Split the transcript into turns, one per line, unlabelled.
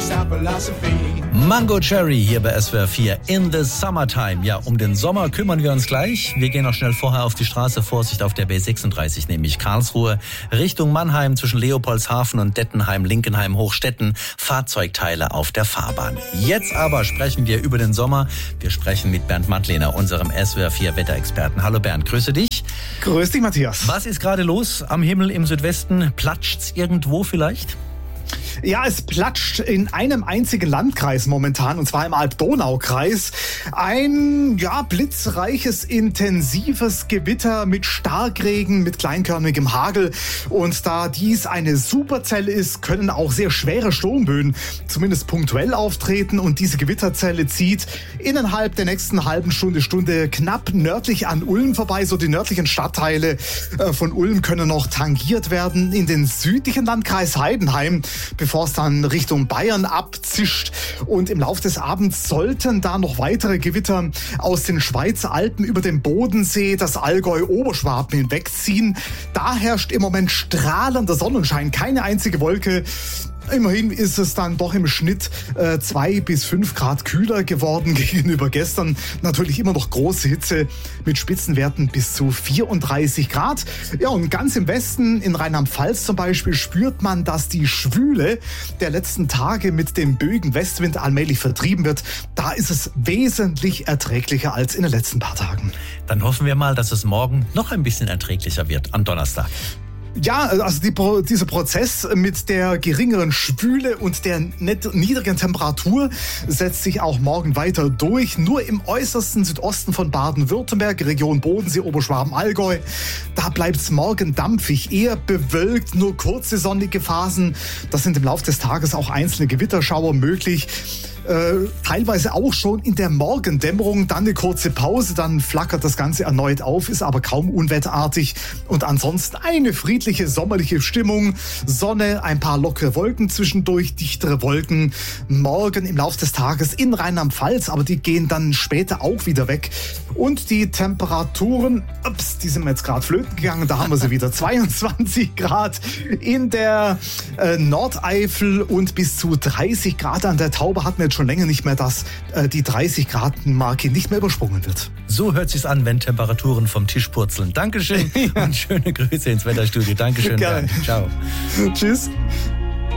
Mango Cherry hier bei SWR 4 in the Summertime. Ja, um den Sommer kümmern wir uns gleich. Wir gehen noch schnell vorher auf die Straße. Vorsicht auf der B36, nämlich Karlsruhe, Richtung Mannheim zwischen Leopoldshafen und Dettenheim, Linkenheim, Hochstetten. Fahrzeugteile auf der Fahrbahn. Jetzt aber sprechen wir über den Sommer. Wir sprechen mit Bernd Mattlehner, unserem SWR 4 Wetterexperten. Hallo Bernd, grüße dich.
Grüß dich, Matthias.
Was ist gerade los am Himmel im Südwesten? Platscht's irgendwo vielleicht?
Ja, es platscht in einem einzigen Landkreis momentan, und zwar im Alb-Donau-Kreis. Ein, blitzreiches, intensives Gewitter mit Starkregen, mit kleinkörnigem Hagel. Und da dies eine Superzelle ist, können auch sehr schwere Sturmböen zumindest punktuell auftreten. Und diese Gewitterzelle zieht innerhalb der nächsten halben Stunde knapp nördlich an Ulm vorbei. So die nördlichen Stadtteile von Ulm können noch tangiert werden. In den südlichen Landkreis Heidenheim, bevor es dann Richtung Bayern abzischt. Und im Laufe des Abends sollten da noch weitere Gewitter aus den Schweizer Alpen über den Bodensee, das Allgäu, Oberschwaben hinwegziehen. Da herrscht im Moment strahlender Sonnenschein, keine einzige Wolke. Immerhin ist es dann doch im Schnitt 2 bis 5 Grad kühler geworden gegenüber gestern. Natürlich immer noch große Hitze mit Spitzenwerten bis zu 34 Grad. Ja, und ganz im Westen, in Rheinland-Pfalz zum Beispiel, spürt man, dass die Schwüle der letzten Tage mit dem böigen Westwind allmählich vertrieben wird. Da ist es wesentlich erträglicher als in den letzten paar Tagen.
Dann hoffen wir mal, dass es morgen noch ein bisschen erträglicher wird am Donnerstag.
Ja, also dieser Prozess mit der geringeren Schwüle und der niedrigen Temperatur setzt sich auch morgen weiter durch. Nur im äußersten Südosten von Baden-Württemberg, Region Bodensee, Oberschwaben, Allgäu, da bleibt es morgen dampfig, eher bewölkt, nur kurze sonnige Phasen. Das sind im Laufe des Tages auch einzelne Gewitterschauer möglich. Teilweise auch schon in der Morgendämmerung, dann eine kurze Pause, dann flackert das Ganze erneut auf, ist aber kaum unwetterartig und ansonsten eine friedliche sommerliche Stimmung, Sonne, ein paar lockere Wolken zwischendurch, dichtere Wolken, morgen im Laufe des Tages in Rheinland-Pfalz, aber die gehen dann später auch wieder weg und die Temperaturen, die sind mir jetzt gerade flöten gegangen, da haben wir sie wieder, 22 Grad in der Nordeifel und bis zu 30 Grad an der Taube hatten wir jetzt schon länger nicht mehr, dass die 30-Grad-Marke nicht mehr übersprungen wird.
So hört sich's an, wenn Temperaturen vom Tisch purzeln. Dankeschön und schöne Grüße ins Wetterstudio. Dankeschön.
Gerne.
Ciao.
Tschüss.